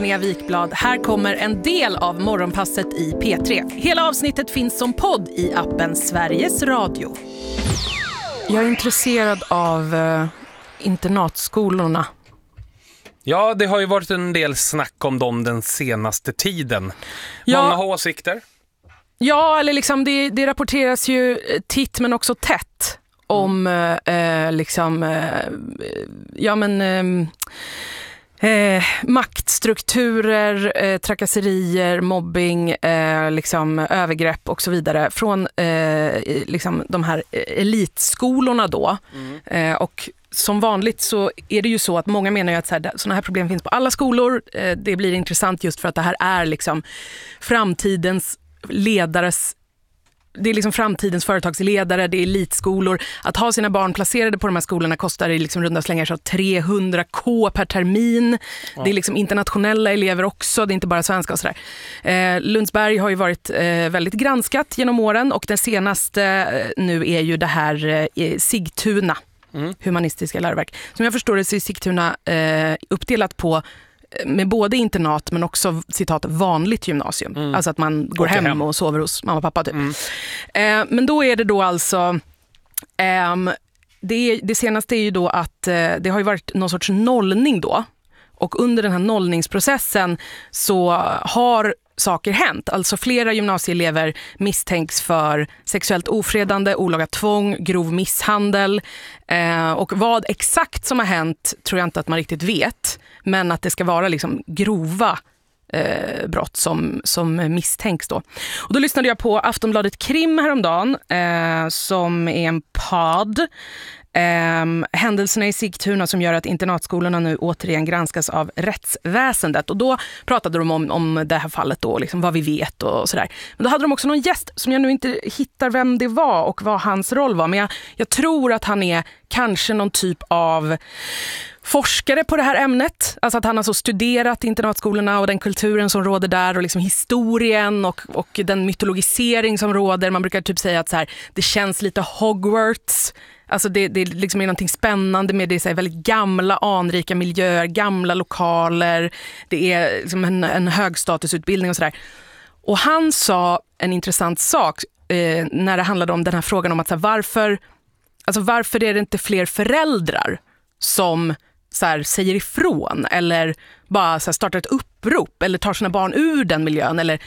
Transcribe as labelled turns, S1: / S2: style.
S1: Linnea Wikblad. Här kommer en del av Morgonpasset i P3. Hela avsnittet finns som podd i appen Sveriges Radio. Jag är intresserad av internatskolorna.
S2: Ja, det har ju varit en del snack om dem den senaste tiden. Många har åsikter.
S1: Ja, eller liksom det rapporteras ju titt men också tätt om maktstrukturer, trakasserier, mobbing, övergrepp och så vidare från de här elitskolorna då. Och som vanligt så är det ju så att många menar ju att sådana här problem finns på alla skolor. Det blir intressant just för att det här är liksom framtidens ledares. Det är liksom framtidens företagsledare, det är elitskolor. Att ha sina barn placerade på de här skolorna kostar i liksom runda slängar så 300k per termin. Ja. Det är liksom internationella elever också, det är inte bara svenska och sådär. Lundsberg har ju varit väldigt granskat genom åren och den senaste nu är ju det här Sigtuna, humanistiska läroverk. Som jag förstår det så är Sigtuna uppdelat på med både internat men också citat vanligt gymnasium. Alltså att man går hem och sover hos mamma och pappa typ. Men då är det då alltså det senaste är ju då att det har ju varit någon sorts nollning då. Och under den här nollningsprocessen så har saker hänt. Alltså flera gymnasieelever misstänks för sexuellt ofredande, olaga tvång, grov misshandel. Och vad exakt som har hänt tror jag inte att man riktigt vet. Men att det ska vara liksom grova brott som misstänks då. Och då lyssnade jag på Aftonbladet Krim häromdagen som är en podd. Händelserna i Sigtuna som gör att internatskolorna nu återigen granskas av rättsväsendet. Och då pratade de om det här fallet då, liksom vad vi vet och sådär. Men då hade de också någon gäst som jag nu inte hittar vem det var och vad hans roll var. Men jag tror att han är kanske någon typ av forskare på det här ämnet. Alltså att han har så studerat internatskolorna och den kulturen som råder där och liksom historien och den mytologisering som råder. Man brukar typ säga att så här, det känns lite Hogwarts. Alltså det liksom är någonting spännande med det, så här väldigt gamla, anrika miljöer, gamla lokaler. Det är liksom en högstatusutbildning och sådär. Och han sa en intressant sak när det handlade om den här frågan om att så här, varför är det inte fler föräldrar som så här, säger ifrån eller bara så här, startar ett upprop eller tar sina barn ur den miljön eller